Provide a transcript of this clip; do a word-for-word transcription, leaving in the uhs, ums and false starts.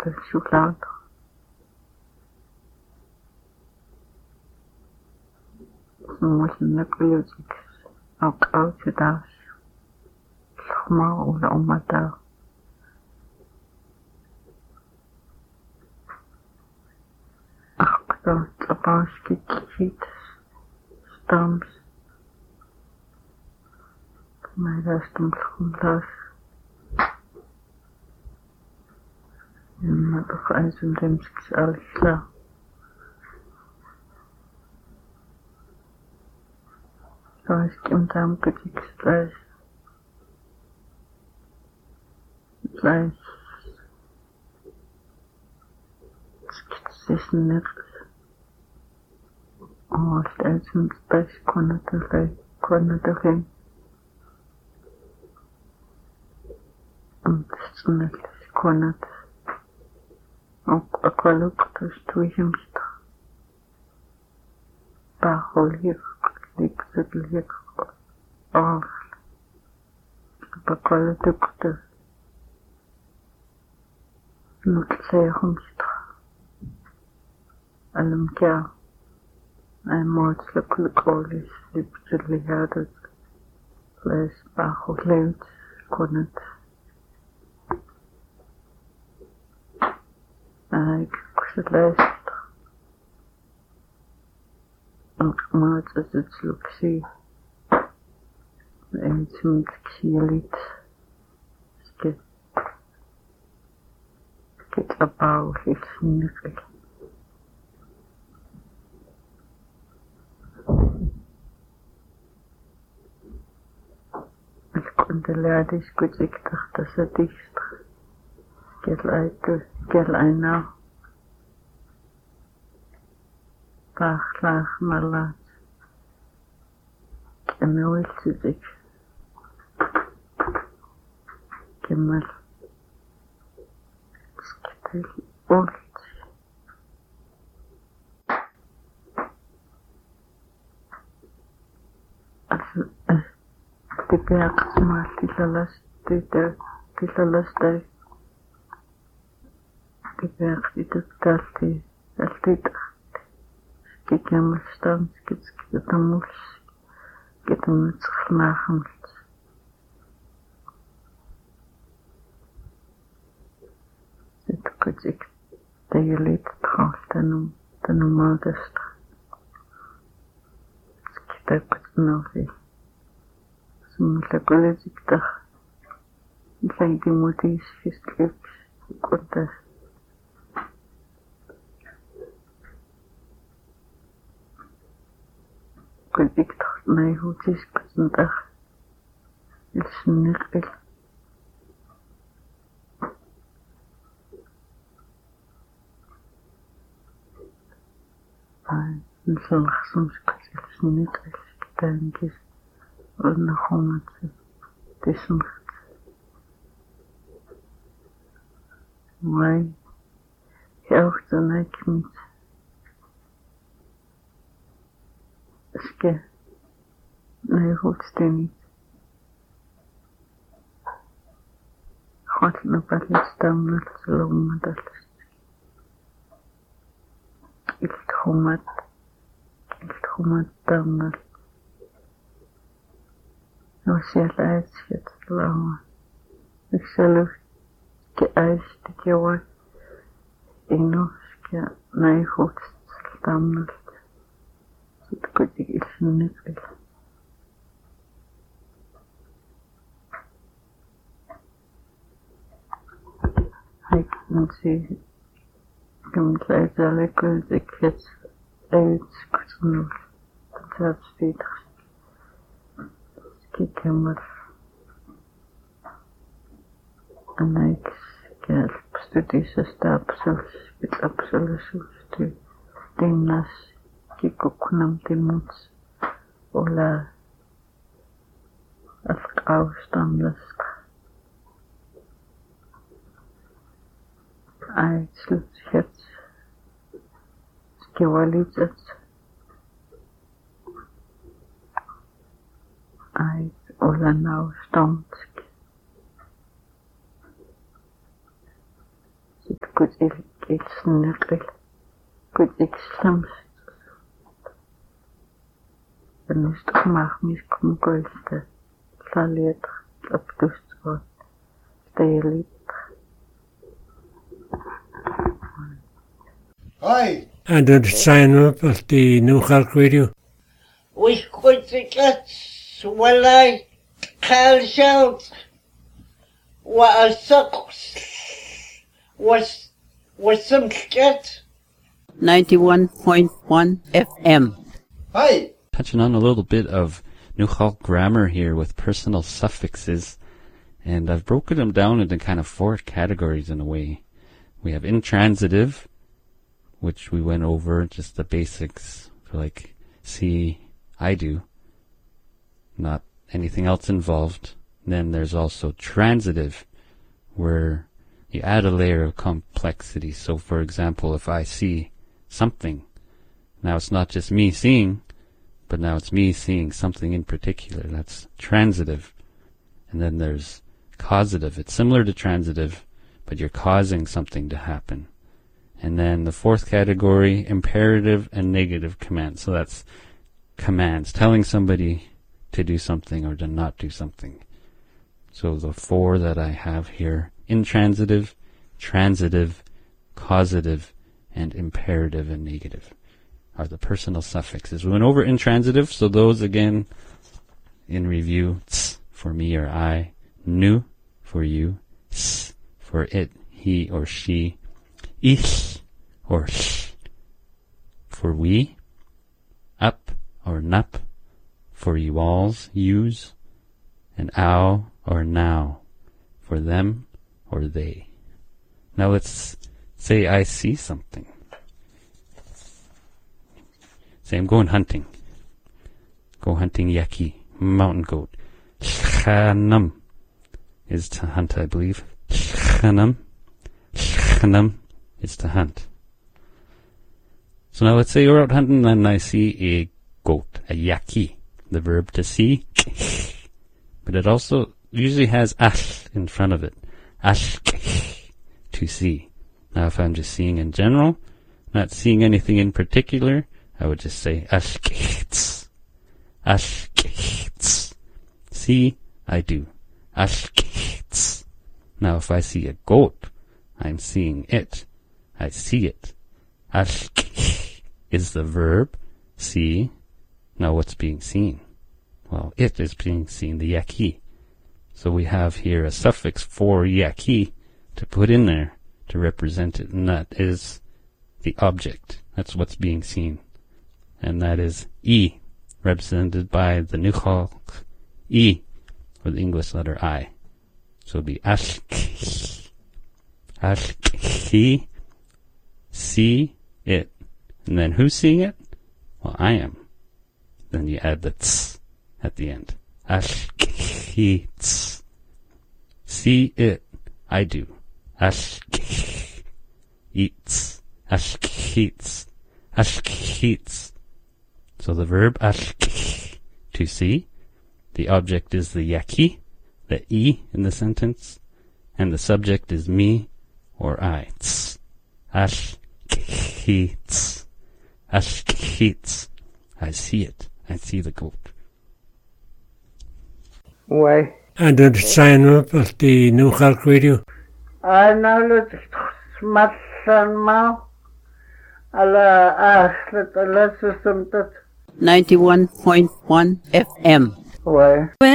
de chocolade. Mulinakuliutik ook oudjedags. Schma oder omata. Ach, dat tabaski kiet. Stams. Maar dat is dan schoenlas. En maar toch eens een remskis alisla. Zoals ik hem tam kutik slash. Slash. Skits net. Oh, steeds een slash kon het er kon het er geen. En het kon het. Ook aquel ook dus toegemst. Bajo hier. Ik zit hier af. Aquel ook de. Niet zeegemst. Allem kia. Een moordelijk olie. Liep te liggen. Vlees bajo leeuwt. Kon het. Ik zit luisteren. Ik maak het het luxe. En het moet ik zie liet. Ik het opbouw iets niet. Ik kon de ladies goed ik dacht dat ze dicht. Ik heb uit de gel en nou. Laag, laag, maar laat. Ik heb nooit zit ik. Ik heb maar. Ik heb heel ooit. Als de berg maar die lalas, die de, die lalas daar. Die berg die dat daar die, dat die daar. Ik heb me staan, ik heb het moes, ik heb hem met zich nagemeld. Het kunt ik de jullie trouwens dan de normaal is. Ik heb het nog niet. Ze moeten wel ik dacht. Ik denk die moet iets gisteren. Ik kon dat. Kun ik dacht, nee, hoe het is, ik een dag. Het is niet echt. Maar het is wel soms, het is niet echt. Ik denk het, wat nog om het, het is een echt. Maar, ik hoef dan ik niet. Ske, nee, goed niet. God, nog wat is dan net zo om dat is. Ik kom met, ik kom met dan net. Was je uitschet, lang. Ik zelf, ke ijs, die ke wat. Ik nog, ke, nee, goed, dan net. Het kunt ik iets niet weten. Ik moet zeggen, ik moet zeggen, ik weet ik het uit genoeg. Dat is beter. Ik heb maar. En ik heb studie stap zelfs met absoluut studie. Dinges. Ik ook nam die moed. Ola. Als ik afstandig. Uitsluit het. Skewaliet het. Uit Ola nou stand. Good it's nigel. Good it's slums. And is toch mag mis kom koiste. Saliet op toestel. Steelit. Hi. And did sign up at the New York Radio. We could get when I call shout what a suck was was some get ninety-one point one F M. Hi. Touching on a little bit of Newhall grammar here with personal suffixes, and I've broken them down into kind of four categories in a way. We have intransitive, which we went over, just the basics for like see, I do, not anything else involved. Then there's also transitive, where you add a layer of complexity. So for example, if I see something, now it's not just me seeing, but now it's me seeing something in particular. That's transitive. And then there's causative. It's similar to transitive, but you're causing something to happen. And then the fourth category, imperative and negative commands. So that's commands, telling somebody to do something or to not do something. So the four that I have here, intransitive, transitive, causative, and imperative and negative, are the personal suffixes. We went over intransitive, so those again in review: ts for me or I, nu for you, s for it, he or she, ich or sh for we, up or nup for you alls, yous, and ow or now for them or they. Now let's say I see something. Say I'm going hunting. Go hunting yaki, mountain goat. Chanam is to hunt, I believe. Chanam. Chanam is to hunt. So now let's say you're out hunting and I see a goat, a yaki, the verb to see. But it also usually has ash in front of it. Ash, to see. Now if I'm just seeing in general, not seeing anything in particular, I would just say ashkits. Ashkits. See, I do. Ashkits. Now if I see a goat, I'm seeing it. I see it. Ashk is the verb. See. Now what's being seen? Well, it is being seen, the yaki. So we have here a suffix for yaki to put in there to represent it, and that is the object. That's what's being seen. And that is E, represented by the Newhall E, or the English letter I. So it'll be ashk, ashk, see it. And then who's seeing it? Well, I am. Then you add the ts at the end. Ashk, ts. See it, I do. Ashk, eats. Ashk, eats. Ashk, eats. So the verb ashk, to see. The object is the yaki, the e in the sentence, and the subject is me or I. Ts. Ashk, ts. Ashk, ts. I see it. I see the goat. Why? And did sign up at the New York Radio. I know that smart and mal. Alla arslet alla system that. ninety-one point one F M. Why?